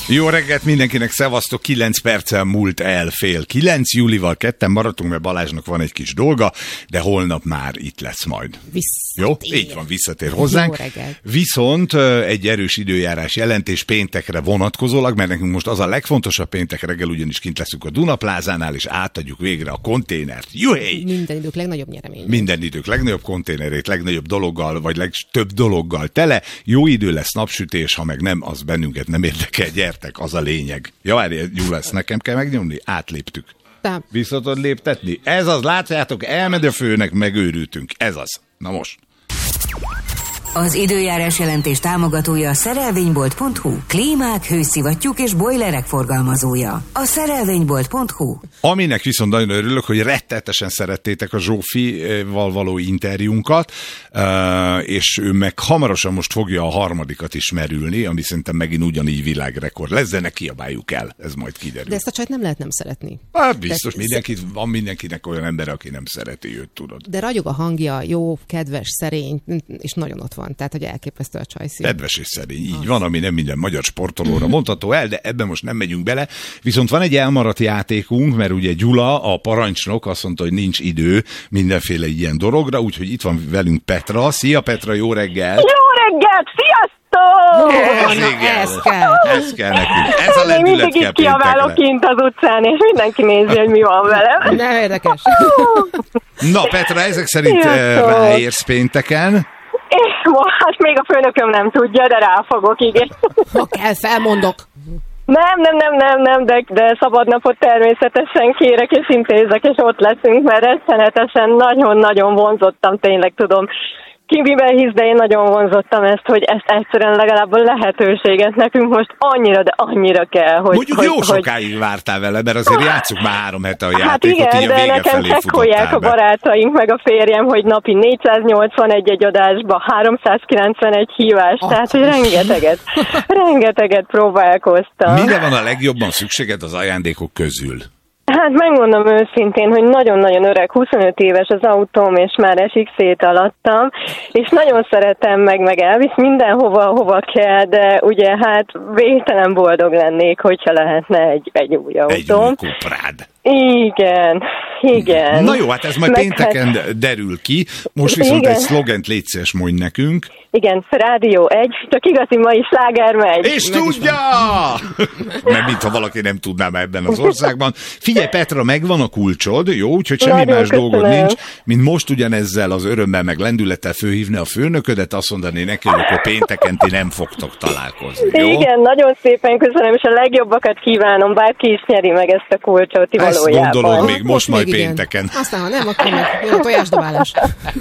Jó reggelt mindenkinek, szevasztok, 9 perccel múlt el 8:30, Julival ketten maradtunk, mert Balázsnak van egy kis dolga, de holnap már itt lesz majd. Jó? Így van, visszatér hozzánk. Viszont egy erős időjárás jelentés péntekre vonatkozólag, mert nekünk most az a legfontosabb, péntek reggel ugyanis kint leszünk a Dunaplázánál, és átadjuk végre a konténert. Juhé! Minden idők legnagyobb nyeremény. Minden idők legnagyobb konténerét, legnagyobb dologgal, vagy legtöbb dologgal tele. Jó idő lesz, napsütés, ha meg nem, az bennünket nem érdekel, gyertek, az a lényeg. Ja, várj, Gyula, ezt nekem kell megnyomni? Átléptük. Vissza tudod léptetni? Ez az, látjátok, elmegy a főnek, megőrültünk. Ez az. Na most. Az időjárás jelentés támogatója a szerelvénybolt.hu. Klímák, hőszivattyúk és bojlerek forgalmazója. A szerelvénybolt.hu. Aminek viszont nagyon örülök, hogy rettetesen szerettétek a Zsófival való interjúnkat, és ő meg hamarosan most fogja a harmadikat is merülni, ami szerintem megint ugyanígy világrekord lesz, de ne kiabáljuk el, ez majd kiderül. De ezt a csajt nem lehet nem szeretni. Hát biztos, van mindenkinek olyan ember, aki nem szereti őt, tudod. De ragyog a hangja, jó, kedves, szerény, és nagyon ott van. Tehát, hogy elképesztő a csajszín. Kedves és szerény, így van, ami nem minden magyar sportolóra mondható el, de ebben most nem megyünk bele. Viszont van egy elmaradt játékunk, mert ugye Gyula, a parancsnok azt mondta, hogy nincs idő mindenféle ilyen dologra, úgyhogy itt van velünk Petra. Szia Petra, jó reggel! Jó reggelt, sziasztok! Ez kell nekünk. Ez a lendület mindig kell is kiabálok kint az utcán, és mindenki nézi, hogy mi van velem. Nem érdekes. Na Petra, ezek szerint ráérsz pénteken. Hát még a főnököm nem tudja, de ráfogok, igen. Ha kell, felmondok. Nem, de szabad napot természetesen kérek, és intézek, és ott leszünk, mert rettenetesen nagyon-nagyon vonzottam, tényleg tudom. Ki miben hisz, de én nagyon vonzottam ezt, hogy ezt egyszerűen legalább a lehetőséget nekünk most annyira, de annyira kell, hogy... Mondjuk jó sokáig vártál vele, mert azért játsszuk már 3 hete a játékot, hát igen, így a vége nekem felé csekkolják a barátaink, meg a férjem, hogy napi 481 egy adásba, 391 hívás, tehát hogy rengeteget próbálkoztam. Mire van a legjobban szükséged az ajándékok közül? Hát megmondom őszintén, hogy nagyon-nagyon öreg, 25 éves az autóm, és már esik szét alattam, és nagyon szeretem meg elvisz mindenhova, hova kell, de ugye hát végtelen boldog lennék, hogyha lehetne egy új autóm. Egy új Cuprád. Igen. Na jó, hát ez majd pénteken derül ki. Most viszont egy szlogent légy szíves, mondj nekünk. Igen, Rádió 1, csak igazi mai sláger megy. És tudja! Mert mintha valaki nem tudná már ebben az országban. Figyelj Petra, megvan a kulcsod, jó? Úgyhogy semmi nagyon más köszönöm. dolgod nincs, mint most ugyanezzel az örömmel meg lendülettel fölhívni a főnöködet, azt mondani neki, hogy akkor pénteken ti nem fogtok találkozni, jó? Igen, nagyon szépen köszönöm, és a legjobbakat kívánom, bárki is nyeri meg ezt a kulcsot Ezt valójában. gondolod még most majd még pénteken. Igen. Aztán, ha nem, akkor meg jön a tojásdobálás.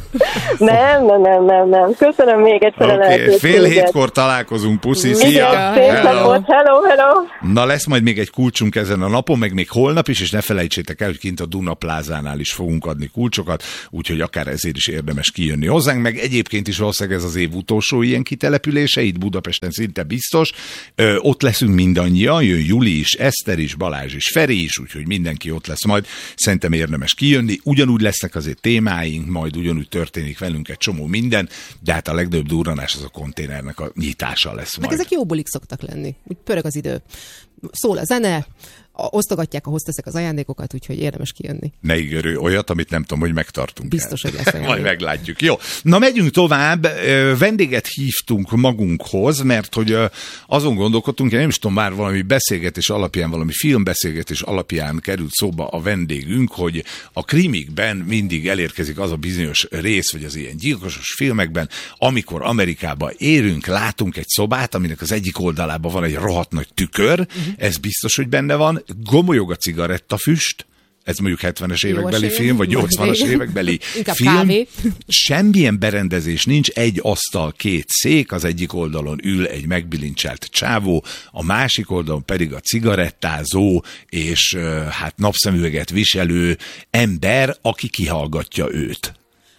Nem. Köszönöm még egyszer a lehetőséget. 6:30 találkozunk, puszi, szia! Igen, szép napot, hello! Na lesz majd még egy kulcsunk ezen a napon, meg még holnap is, és ne felejtsétek el, hogy kint a Dunaplázánál is fogunk adni kulcsokat, úgyhogy akár ezért is érdemes kijönni hozzánk, meg egyébként is valószínűleg ez az év utolsó ilyen kitelepülése, itt Budapesten szinte biztos. Ott leszünk mindannyian, jön Juli is, Eszter is, Balázs is, Feri is, úgyhogy mindenki ott lesz majd. Szerintem érdemes kijönni. Ugyanúgy lesznek azért témáink, majd ugyanúgy történik velünk egy csomó minden, de hát a legnagyobb durranás az a konténernek a nyitása lesz majd. Meg ezek jó bulik szoktak lenni. Úgy pörög az idő. Szól a zene, osztogatják a hosteszek az ajándékokat, úgyhogy érdemes kijönni. Ne ígérő olyat, amit nem tudom, hogy megtartunk. Biztos, hogy lesz. Majd meglátjuk. Jó. Na megyünk tovább. Vendéget hívtunk magunkhoz, mert hogy azon gondolkodtunk, én nem is tudom, már valami beszélgetés alapján, valami filmbeszélgetés alapján került szóba a vendégünk, hogy a krimikben mindig elérkezik az a bizonyos rész, vagy az ilyen gyilkosos filmekben, amikor Amerikába érünk, látunk egy szobát, aminek az egyik oldalában van egy rohadt nagy tükör, ez biztos, hogy benne van, gomolyog a cigarettafüst, ez mondjuk 70-es évekbeli film, vagy 80-as évekbeli film. Kávé. Semmilyen berendezés nincs, egy asztal, 2 szék, az egyik oldalon ül egy megbilincselt csávó, a másik oldalon pedig a cigarettázó és hát napszemüveget viselő ember, aki kihallgatja őt.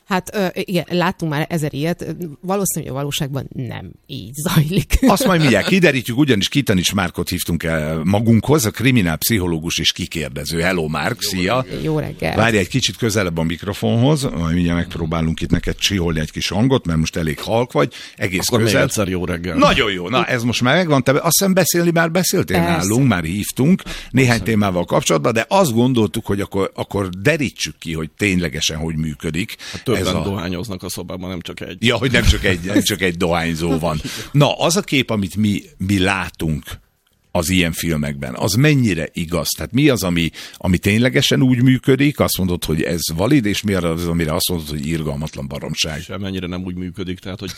Hát igen, láttunk már 1000 ilyet, valószínűleg a valóságban nem így zajlik. Azt majd mindjárt kiderítjük, ugyanis Kitanics Márkot hívtunk el magunkhoz, a kriminálpszichológus és kikérdező. Hello Márk, szia! Jó reggel! Várj egy kicsit közelebb a mikrofonhoz, majd mindjárt megpróbálunk itt neked csiholni egy kis hangot, mert most elég halk vagy, egész akkor közel. Még egyszer jó reggel. Nagyon jó, na ez most már megvan, te azt hiszem beszéltél nálunk, már hívtunk néhány témával kapcsolatban, de azt gondoltuk, hogy akkor derítsük ki, hogy ténylegesen hogy működik. Többen dohányoznak a szobában, nem csak egy. Ja, hogy nem csak egy dohányzó van. Na, az a kép, amit mi látunk az ilyen filmekben, az mennyire igaz? Tehát mi az, ami ténylegesen úgy működik, azt mondod, hogy ez valid, és mi az, amire azt mondod, hogy irgalmatlan baromság? Semmennyire nem úgy működik, tehát hogy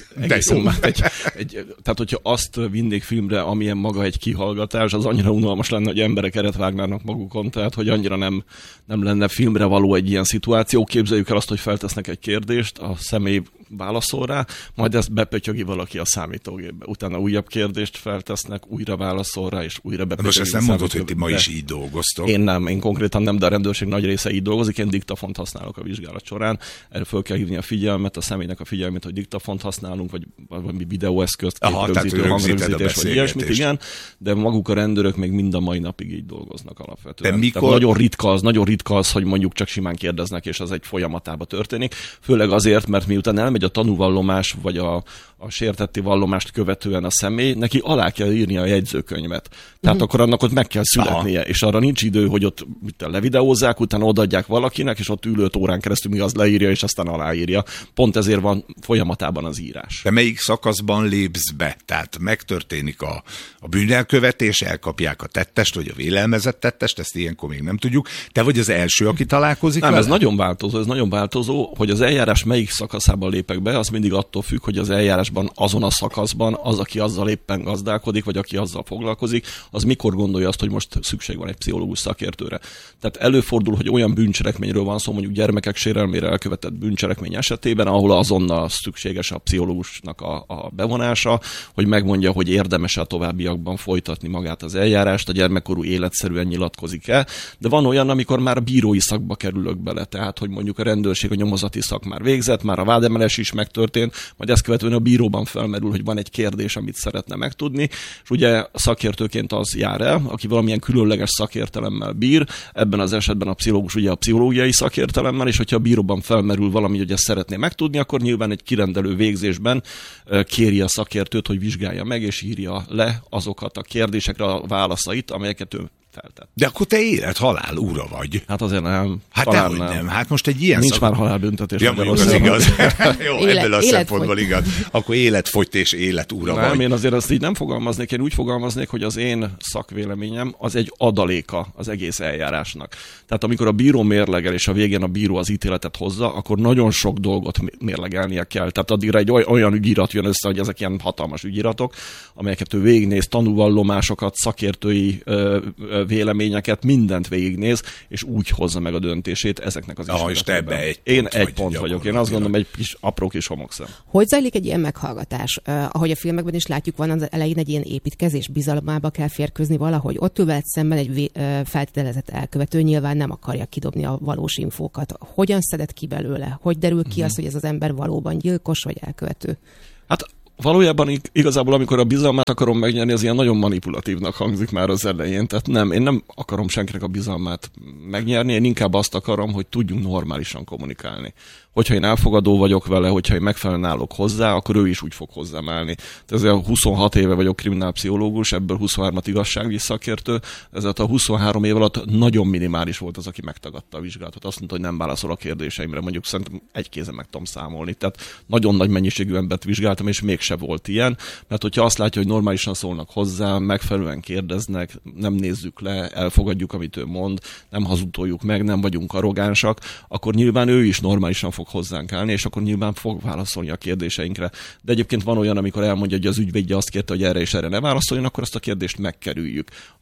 tehát hogyha azt vinnék filmre, amilyen maga egy kihallgatás, az annyira unalmas lenne, hogy emberek eret vágnának magukon, tehát hogy annyira nem lenne filmre való egy ilyen szituáció. Képzeljük el azt, hogy feltesznek egy kérdést, a személy válaszol rá, majd ezt bepötyögi valaki a számítógépbe. Utána újabb kérdést feltesznek, újra válaszol rá, és újra bepötyögi. Most ezt nem mondod, hogy ti ma is így dolgoztok. Én konkrétan nem, de a rendőrség nagy része így dolgozik. Én diktafont használok a vizsgálat során. Erre föl kell hívni a figyelmet, a személynek a figyelmét, hogy diktafont használunk, vagy valami videóeszközt, képrögzítés, hangrögzítés, vagy ilyesmit, igen. De maguk a rendőrök még mind a mai napig így dolgoznak alapvetően. Mikor... Nagyon ritka az, hogy mondjuk csak simán kérdeznek, és az egy folyamatában történik. Főleg azért, mert miután elmegy a tanúvallomás, vagy a sértetti vallomást követően a személy, neki alá kell írnia a jegyzőkönyvet. Tehát akkor annak ott meg kell születnie, és arra nincs idő, hogy ott levideózzák, utána odaadják valakinek, és ott ül 5 órán keresztül, míg az leírja, és aztán aláírja. Pont ezért van folyamatában az írás. De melyik szakaszban lépsz be? Tehát megtörténik a bűnelkövetés, elkapják a tettest, vagy a vélelmezett tettest, ezt ilyenkor még nem tudjuk. Te vagy az első, aki találkozik nem, vele? Ez nagyon változó, hogy az eljárás melyik szakaszában lépek be, az mindig attól függ, hogy az eljárásban azon a szakaszban az, aki azzal éppen gazdálkodik, vagy aki azzal foglalkozik, az mikor gondolja azt, hogy most szükség van egy pszichológus szakértőre. Tehát előfordul, hogy olyan bűncselekményről van szó, mondjuk gyermekek sérelmére elkövetett bűncselekmény esetében, ahol azonnal szükséges a pszichológusnak a bevonása, hogy megmondja, hogy érdemes a továbbiakban folytatni magát az eljárást, a gyermekkorú életszerűen nyilatkozik el, de van olyan, amikor már bírói szakba kerülök bele, tehát hogy mondjuk a rendőrség, a nyomozati szak már végzett, már a vádemelés is megtörtént, majd ezt követően a bíróban felmerül, hogy van egy kérdés, amit szeretne megtudni, és ugye szakértőként az jár el, aki valamilyen különleges szakértelemmel bír, ebben az esetben a pszichológus ugye a pszichológiai szakértelemmel, és hogyha a bíróban felmerül valami, hogy ezt szeretné megtudni, akkor nyilván egy kirendelő végzésben kéri a szakértőt, hogy vizsgálja meg, és írja le azokat a kérdésekre a válaszait, amelyeket ő feltett. De akkor te élet-halál ura vagy. Hát azért nem. Hát dehogy nem. Hát most egy ilyen nincs már halálbüntetés. Ja, mondjuk az igaz. Jó, ebből a szempontból igaz. Akkor életfogyt és életúra vagy. Nem, én azért azt így nem fogalmaznék. Én úgy fogalmaznék, hogy az én szakvéleményem az egy adaléka az egész eljárásnak. Tehát amikor a bíró mérlegel, és a végén a bíró az ítéletet hozza, akkor nagyon sok dolgot mérlegelnie kell. Tehát addigra egy olyan ügyirat jön össze, hogy ezek ilyen hatalmas ügyiratok, amelyeket ő végignéz, tanúvallomásokat, szakértői véleményeket, mindent végignéz, és úgy hozza meg a döntését ezeknek az ismeretében. Én egy pont vagyok. Én azt gondolom, egy kis apró kis homokszem. Hogy zajlik egy ilyen meghallgatás? Ahogy a filmekben is látjuk, van az elején egy ilyen építkezés, bizalmába kell férkőzni valahogy. Ott ül veled szemben egy feltételezett elkövető, nyilván nem akarja kidobni a valós infókat. Hogyan szeded ki belőle? Hogy derül ki az, hogy ez az ember valóban gyilkos vagy elkövető? Hát valójában igazából, amikor a bizalmát akarom megnyerni, az ilyen nagyon manipulatívnak hangzik már az elején. Tehát én nem akarom senkinek a bizalmát megnyerni, én inkább azt akarom, hogy tudjunk normálisan kommunikálni. Hogyha én elfogadó vagyok vele, hogyha én megfelelően állok hozzá, akkor ő is úgy fog hozzám állni. Ezért 26 éve vagyok kriminálpszichológus, ebből 23-at igazságügyi szakértő, ezért a 23 év alatt nagyon minimális volt az, aki megtagadta a vizsgálatot. Azt mondta, hogy nem válaszol a kérdéseimre, mondjuk szerintem egy kézen meg tudom számolni. Tehát nagyon nagy mennyiségű embert vizsgáltam, és mégse volt ilyen, mert hogyha azt látja, hogy normálisan szólnak hozzá, megfelelően kérdeznek, nem nézzük le, elfogadjuk, amit ő mond, nem hazudtoljuk meg, nem vagyunk arrogánsak, akkor nyilván ő is normálisan fog hozzánk állni, és akkor nyilván fog válaszolni a kérdéseinkre. De egyébként van olyan, amikor elmondja, hogy az ügyvédje azt kérte, hogy erre és erre ne válaszoljon, akkor azt a kérdést megkerüljük.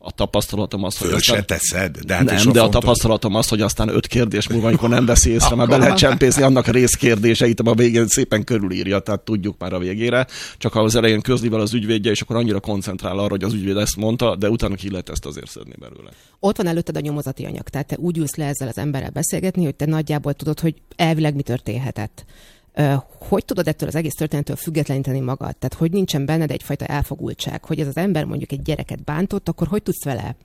A tapasztalatom az, hogy aztán... teszed, de a tapasztalatom az, hogy aztán 5 kérdés múlva, amikor nem veszi észre, mert be lehet csempészni annak a részkérdéseit, a végén szépen körülírja, tehát tudjuk már a végére. Csak az elején közli vele az ügyvédje, és akkor annyira koncentrál arra, hogy az ügyvéd ezt mondta, de utána ki lehet ezt azért szedni belőle. Ott van előtted a nyomozati anyag, tehát te úgy ülsz le ezzel az emberrel beszélgetni, hogy te nagyjából tudod, hogy elvileg mi történhetett. Hogy tudod ettől az egész történettől függetleníteni magad? Tehát, hogy nincsen benned egyfajta elfogultság, hogy ez az ember mondjuk egy gyereket bántott, akkor hogy tudsz vele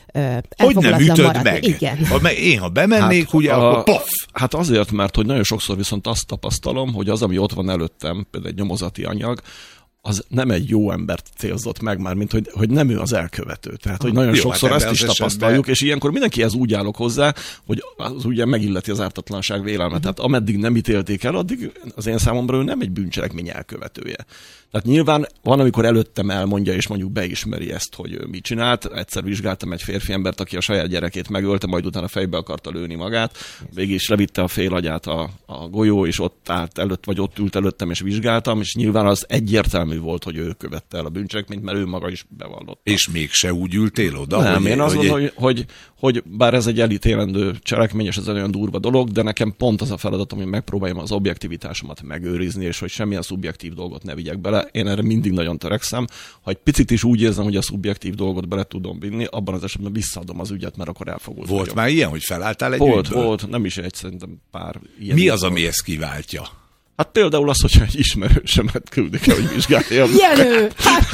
hogy nem ütöd maradni? Meg? Igen. Én, ha bemennék, ugye, akkor pof! Hát azért, mert hogy nagyon sokszor viszont azt tapasztalom, hogy az, ami ott van előttem, például egy nyomozati anyag, az nem egy jó embert célzott meg már, mint hogy nem ő az elkövető. Tehát, hogy nagyon sokszor ezt is tapasztaljuk, és ilyenkor mindenkihez úgy állok hozzá, hogy az ugye megilleti az ártatlanság vélelme. Tehát ameddig nem ítélték el, addig az én számomra ő nem egy bűncselekmény elkövetője. Tehát nyilván van, amikor előttem elmondja, és mondjuk beismeri ezt, hogy ő mit csinált. Egyszer vizsgáltam egy férfi embert, aki a saját gyerekét megölte, majd utána fejbe akarta lőni magát. Végig is levitte a fél agyát a golyó, és ott állt előtt, vagy ott ült előttem, és vizsgáltam, és nyilván az egyértelmű volt, hogy ő követte el a bűncselekményt, mert ő maga is bevallotta. És mégse úgy ültél oda? Nem, én azt mondom, hogy bár ez egy elítélendő cselekmény, és ez egy olyan durva dolog, de nekem pont az a feladatom, hogy megpróbáljam az objektivitásomat megőrizni, és hogy semmilyen szubjektív dolgot ne vigyek bele. Én erre mindig nagyon törekszem. Ha egy picit is úgy érzem, hogy a szubjektív dolgot bele tudom vinni, abban az esetben visszaadom az ügyet, mert akkor elfogult. Volt vagyok. Már ilyen, hogy felálltál egy ügyből? Volt, nem is egy, szerintem pár ilyen. Mi az, ami ezt kiváltja? Hát például az, hogyha egy ismerősemet küldik el, hogy vizsgáljam. Jenő!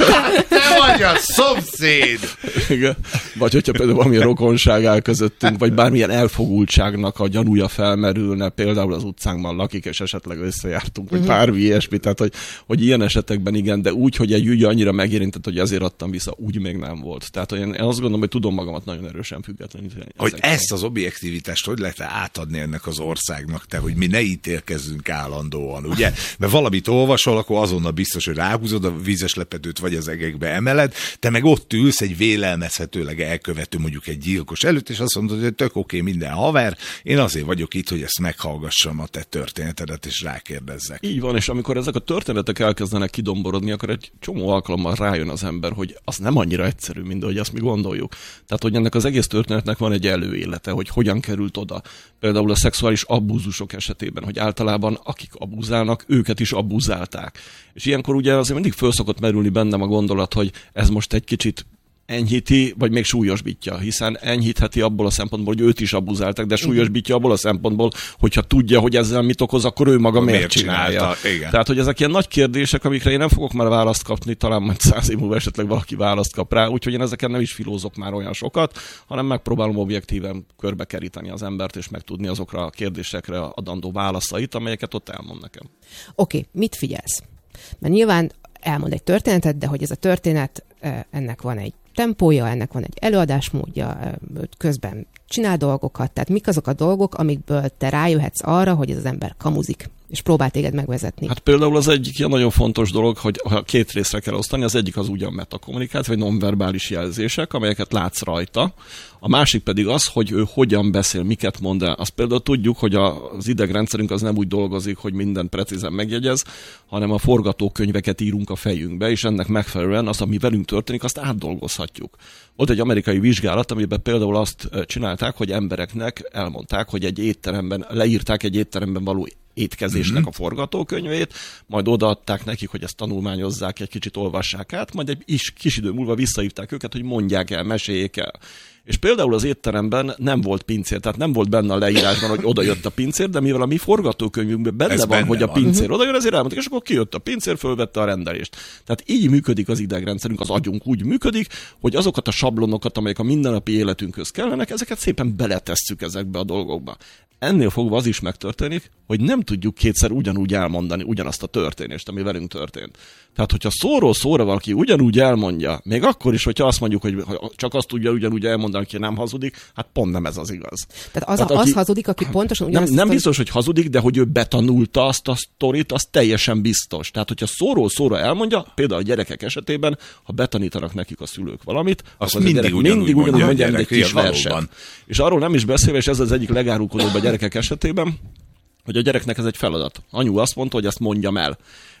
Te vagy a szomszéd! Igen. Vagy hogyha például valamilyen rokonság áll közöttünk, vagy bármilyen elfogultságnak a gyanúja felmerülne, például az utcánkban lakik, és esetleg összejártunk, vagy bármi ilyesmi. Tehát, hogy ilyen esetekben igen, de úgy, hogy egy ügy annyira megérintett, hogy ezért adtam vissza, úgy még nem volt. Tehát én azt gondolom, hogy tudom magamat nagyon erősen függetleníteni. Hogy ezt az objektivitást hogy lehet átadni ennek az országnak, te, hogy mi ne ítélkezzünk állandóan. Ugye? Mert valamit olvasol, akkor azonnal biztos, hogy ráhúzod a vízes lepedőt, vagy az egekbe emeled, te meg ott ülsz egy vélelmezhetőleg elkövető, mondjuk egy gyilkos előtt, és azt mondod, hogy tök oké, minden haver, én azért vagyok itt, hogy ezt meghallgassam a te történetedet, és rákérdezzek. Így van, és amikor ezek a történetek elkezdenek kidomborodni, akkor egy csomó alkalommal rájön az ember, hogy az nem annyira egyszerű, mint ahogy azt mi gondoljuk. Tehát, hogy ennek az egész történetnek van egy előélete, hogy hogyan került oda. Például a szexuális abúzusok esetében, hogy általában akik abuzálnak, őket is abuzálták. És ilyenkor ugye azért mindig föl szokott merülni bennem a gondolat, hogy ez most egy kicsit enyhíti, vagy még súlyosbítja, hiszen enyhítheti abból a szempontból, hogy őt is abuzálták, de súlyosbítja abból a szempontból, hogyha tudja, hogy ezzel mit okoz, akkor ő maga miért csinálja. Tehát, hogy ezek ilyen nagy kérdések, amikre én nem fogok már választ kapni, talán majd 100 év múlva esetleg valaki választ kap rá, úgyhogy én ezeken nem is filózok már olyan sokat, hanem megpróbálom objektíven körbekeríteni az embert, és megtudni azokra a kérdésekre adandó válaszait, amelyeket ott elmond nekem. Oké, mit figyelsz? Mert nyilván elmond egy történetet, de hogy ez a történet, ennek van egy tempója, ennek van egy előadásmódja, közben csinál dolgokat, tehát mik azok a dolgok, amikből te rájöhetsz arra, hogy ez az ember kamuzik, és próbál téged megvezetni. Hát például az egyik ilyen nagyon fontos dolog, hogy ha két részre kell osztani, az egyik az ugyan metakommunikáció, vagy nonverbális jelzések, amelyeket látsz rajta. A másik pedig az, hogy ő hogyan beszél, miket mond el. Azt például tudjuk, hogy az idegrendszerünk az nem úgy dolgozik, hogy mindent precízen megjegyez, hanem a forgatókönyveket írunk a fejünkbe, és ennek megfelelően az, ami velünk történik, azt átdolgozhatjuk. Volt egy amerikai vizsgálat, amiben például azt csinálták, hogy embereknek elmondták, hogy egy étteremben, leírták egy étteremben való étkezésnek a forgatókönyvét, majd odaadták nekik, hogy ezt tanulmányozzák, egy kicsit olvassák át, majd egy kis idő múlva visszahívták őket, hogy mondják el, meséljék el. És például az étteremben nem volt pincér, tehát nem volt benne a leírásban, hogy oda jött a pincér, de mivel a mi forgatókönyvünkben benne van, hogy a pincér oda jön, ezért elmondták, és akkor kijött a pincér, fölvette a rendelést. Tehát így működik az idegrendszerünk, az agyunk úgy működik, hogy azokat a sablonokat, amelyek a mindennapi életünkhöz kellenek, ezeket szépen beletesszük ezekbe a dolgokba. Ennél fogva az is megtörténik, hogy nem tudjuk kétszer ugyanúgy elmondani ugyanazt a történést, ami velünk történt. Tehát, hogyha szóról szóra valaki ugyanúgy elmondja, még akkor is, hogyha azt mondjuk, hogy csak azt tudja ugyanúgy elmondani, aki nem hazudik, hát pont nem ez az igaz. Tehát az hazudik, aki pontosan ugyanazt... Nem biztos, hogy hazudik, de hogy ő betanulta azt a sztorit, az teljesen biztos. Tehát, hogyha szóról szóra elmondja, például a gyerekek esetében, ha betanítanak nekik a szülők valamit, azt akkor mindig ugyanúgy mondja egy kis verset. És arról nem is beszélve, és ez az egyik legárulkodóbb a gyerekek esetében, hogy a gyereknek ez egy feladat. Anyu azt mondta, hogy ezt mondjam el.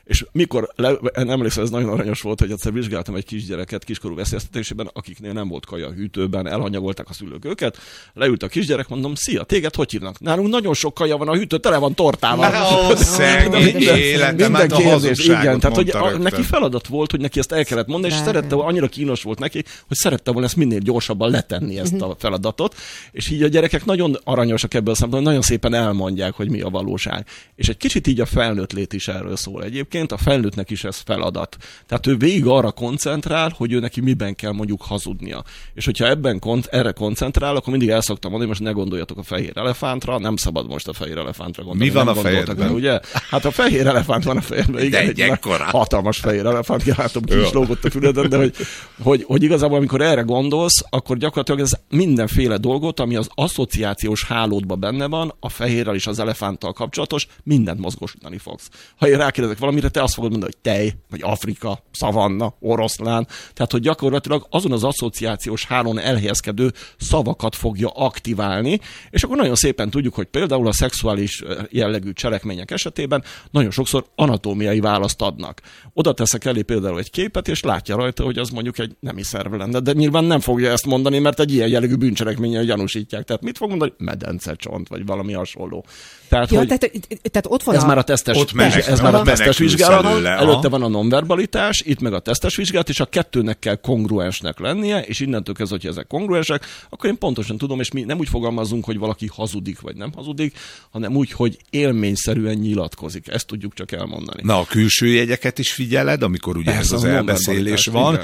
És mikor, emlékszem, ez nagyon aranyos volt, hogy egyszer vizsgáltam egy kisgyereket kiskorú veszélyeztetésében, akiknél nem volt kaja a hűtőben, elhanyagolták a szülők őket. Leült a kisgyerek, mondom, szia, téged hogy hívnak? Nálunk nagyon sok kaja van a hűtő, tele van tortával. Szegény életem, hát a hazugságot tehát, hogy neki feladat volt, hogy neki ezt el kellett mondani, és szerette, annyira kínos volt neki, hogy szerette volna ezt minél gyorsabban letenni ezt a feladatot, és így a gyerekek nagyon aranyosak ebből a szempontból, nagyon szépen elmondják, hogy mi a valóság. És egy kicsit így a felnőtt lét is erről szól egyébként, a felnőttnek is ez feladat. Tehát ő végig arra koncentrál, hogy ő neki miben kell mondjuk hazudnia. És hogyha erre koncentrál, akkor mindig el szoktam mondani, most ne gondoljatok a fehér elefántra, nem szabad most a fehér elefántra gondolni. Mi van a fejérben? Ugye? Hát a fehér elefánt van a fejérben, igen, egy hatalmas fehér elefánt, látom, ki is lógott a füleden, de hogy igazából amikor erre gondolsz, akkor gyakorlatilag ez mindenféle dolgot, ami az asszociációs hálódban benne van, a fehérrel és az elefánttal kapcsolatos, mindent mozgósítani fogsz. Ha én rákérdezek valamire, te azt fogod mondani, hogy tej, vagy Afrika, szavanna, oroszlán. Tehát, hogy gyakorlatilag azon az asszociációs hálón elhelyezkedő szavakat fogja aktiválni, és akkor nagyon szépen tudjuk, hogy például a szexuális jellegű cselekmények esetében nagyon sokszor anatómiai választ adnak. Oda teszek elé például egy képet, és látja rajta, hogy az mondjuk egy nemi szerv lenne, de nyilván nem fogja ezt mondani, mert egy ilyen jellegű bűncselekménnyel gyanúsítják. Tehát mit fog mondani? Medencecsont, vagy valami hasonló. Tehát, ja, tehát ott van ez már a tesztes vizsgálat, előtte van a nonverbalitás, itt meg a tesztes vizsgálat, és a kettőnek kell kongruensnek lennie, és innentől kezdve, hogy ezek kongruensek, akkor én pontosan tudom, és mi nem úgy fogalmazunk, hogy valaki hazudik, vagy nem hazudik, hanem úgy, hogy élményszerűen nyilatkozik. Ezt tudjuk csak elmondani. Na, a külső jegyeket is figyeled, amikor ugye ez az elbeszélés van.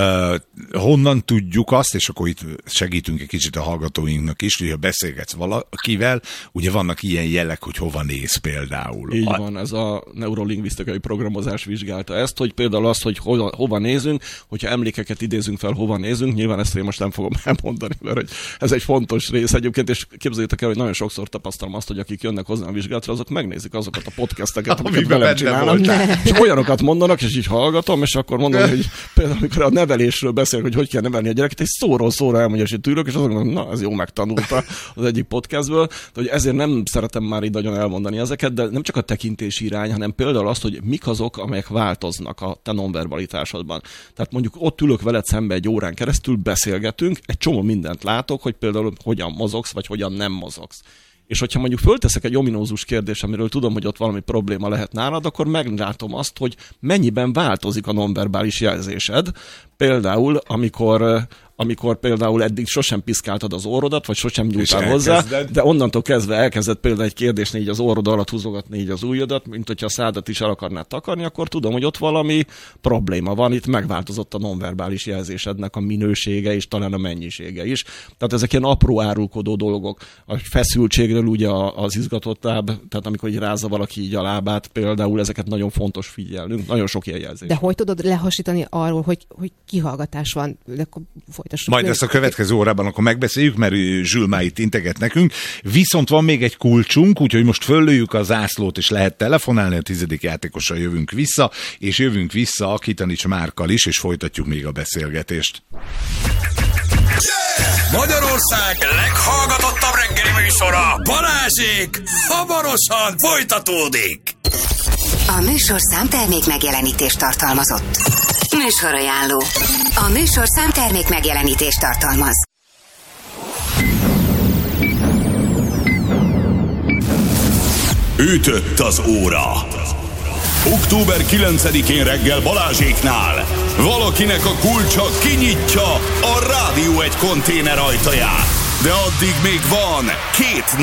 Honnan tudjuk azt, és akkor itt segítünk egy kicsit a hallgatóinknak is, hogy ha beszélgetsz valakivel, ugye vannak ilyen jelek, hogy hova néz például. Így van, ez a neurolingvisztikai programozás vizsgálta ezt, hogy például azt, hogy hova nézünk, hogyha emlékeket idézünk fel, hova nézünk, nyilván ezt én most nem fogom elmondani, mert hogy ez egy fontos rész egyébként, és képzeljétek el, hogy nagyon sokszor tapasztalom azt, hogy akik jönnek hozzám a vizsgálatra, azok megnézik azokat a podcasteket, amiket velem csinálnak, és olyanokat mondanak, és így hallgatom, és akkor mondom, hogy például amikor a nevelésről beszélek, hogy kell nevelni a gyereket, és szóról szóra elmondja, és itt ülök, és azok mondom, na, ez jó megtanulta az egyik podcastből, de hogy ezért nem szeretem már így nagyon elmondani ezeket, de nem csak a tekintési irány, hanem például azt, hogy mik azok, amelyek változnak a te nonverbalitásodban. Tehát mondjuk ott ülök veled szembe egy órán keresztül, beszélgetünk, egy csomó mindent látok, hogy például hogyan mozogsz, vagy hogyan nem mozogsz. És hogyha mondjuk fölteszek egy ominózus kérdés, amiről tudom, hogy ott valami probléma lehet nálad, akkor meglátom azt, hogy mennyiben változik a nonverbális jelzésed. Például, amikor például eddig sosem piszkáltad az orrodat, vagy sosem nyújtál hozzá, de onnantól kezdve elkezdett például egy kérdésnél így az orrod alatt húzogatni így az ujjadat, mint hogyha a szádat is el akarnád takarni, akkor tudom, hogy ott valami probléma van, itt megváltozott a nonverbális jelzésednek a minősége és talán a mennyisége is. Tehát ezek ilyen apró árulkodó dolgok. A feszültségről ugye az izgatott láb, tehát amikor így rázza valaki így a lábát, például ezeket nagyon fontos figyelnünk, nagyon sok ilyen jelzés. De hogy tudod lehasítani arról, hogy kihallgatás van? De akkor majd ezt a következő órában akkor megbeszéljük, mert Zsül már itt integet nekünk. Viszont van még egy kulcsunk, úgyhogy most föllőjük a zászlót, és lehet telefonálni, a 10. játékossal jövünk vissza, és jövünk vissza Akitanics Márkkal is, és folytatjuk még a beszélgetést. Magyarország leghallgatottabb reggeli műsora, Balázsék hamarosan folytatódik. A műsor számtermék megjelenítést tartalmazott. Műsorajánló. A műsor számtermék megjelenítést tartalmaz. Ütött az óra. Október 9-én reggel Balázséknál valakinek a kulcsa kinyitja a Rádió 1 konténer ajtaját. De addig még van 2